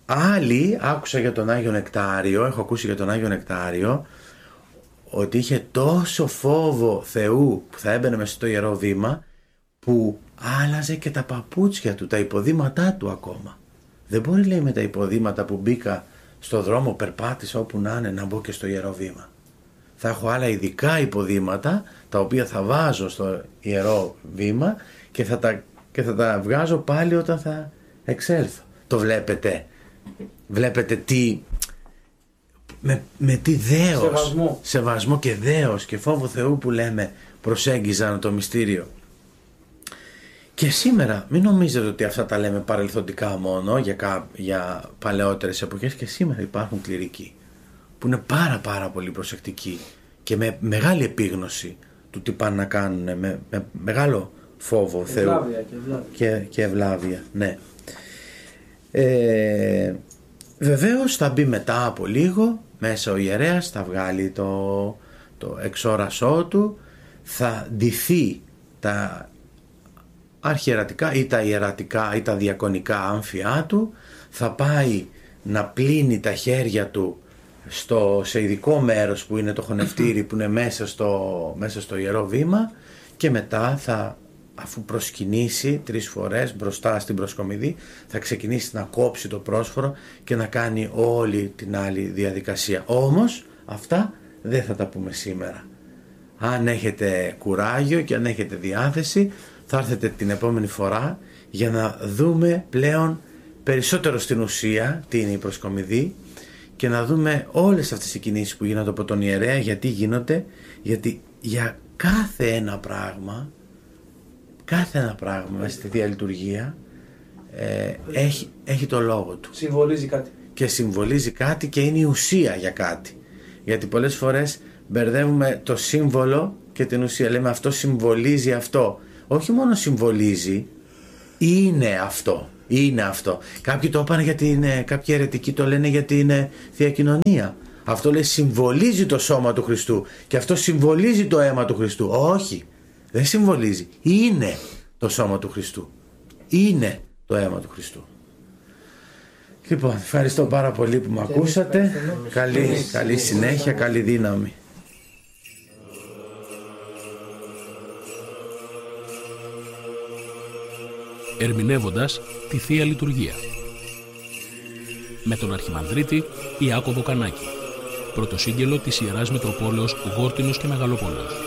Άλλοι, άκουσα για τον Άγιο Νεκτάριο, έχω ακούσει για τον Άγιο Νεκτάριο, ότι είχε τόσο φόβο Θεού που θα έμπαινε μέσα στο Ιερό Βήμα, που άλλαζε και τα παπούτσια του, τα υποδήματά του ακόμα. Δεν μπορεί, λέει, με τα υποδήματα που μπήκα στο δρόμο, περπάτησα όπου να είναι, να μπω και στο Ιερό Βήμα. Θα έχω άλλα ειδικά υποδήματα, τα οποία θα βάζω στο Ιερό Βήμα και θα τα βγάζω πάλι όταν θα εξέλθω. Το βλέπετε? Βλέπετε τι... Με τι δέος, σεβασμό και δέος και φόβο Θεού που λέμε προσέγγιζαν το μυστήριο. Και σήμερα μην νομίζετε ότι αυτά τα λέμε παρελθοντικά μόνο για παλαιότερες εποχές. Και σήμερα υπάρχουν κληρικοί που είναι πάρα πολύ προσεκτικοί και με μεγάλη επίγνωση του τι πάνε να κάνουν, με μεγάλο φόβο Θεού και ευλάβεια. Ναι. Βεβαίως θα μπει μετά από λίγο μέσα ο ιερέας, θα βγάλει το εξόρασό του, θα ντυθεί τα αρχιερατικά ή τα ιερατικά ή τα διακονικά άμφιά του, θα πάει να πλύνει τα χέρια του σε ειδικό μέρος που είναι το χωνευτήρι, που είναι μέσα στο Ιερό Βήμα, και μετά αφού προσκυνήσει 3 φορές μπροστά στην προσκομιδή, θα ξεκινήσει να κόψει το πρόσφορο και να κάνει όλη την άλλη διαδικασία. Όμως αυτά δεν θα τα πούμε σήμερα. Αν έχετε κουράγιο και αν έχετε διάθεση, θα έρθετε την επόμενη φορά για να δούμε πλέον περισσότερο στην ουσία τι είναι η προσκομιδή και να δούμε όλες αυτές οι κινήσεις που γίνονται από τον ιερέα, γιατί γίνονται, γιατί για κάθε ένα πράγμα μέσα στη Θεία Λειτουργία έχει το λόγο του. Συμβολίζει κάτι. Και συμβολίζει κάτι και είναι η ουσία για κάτι. Γιατί πολλές φορές μπερδεύουμε το σύμβολο και την ουσία. Λέμε αυτό συμβολίζει αυτό. Όχι μόνο συμβολίζει, είναι αυτό. Είναι αυτό. Κάποιοι το είπαν γιατί κάποιοι αιρετικοί το λένε γιατί είναι Θεία Κοινωνία. Αυτό λέει συμβολίζει το σώμα του Χριστού και αυτό συμβολίζει το αίμα του Χριστού. Όχι, δεν συμβολίζει. Είναι το σώμα του Χριστού. Είναι το αίμα του Χριστού. Λοιπόν, ευχαριστώ πάρα πολύ που με ακούσατε. Καλή συνέχεια, καλή δύναμη. Ερμηνεύοντας τη Θεία Λειτουργία με τον Αρχιμανδρίτη Ιάκωβο Κανάκη, πρωτοσύγγελο της Ιεράς Μητροπόλεως Γόρτινος και Μεγαλοπόλεως.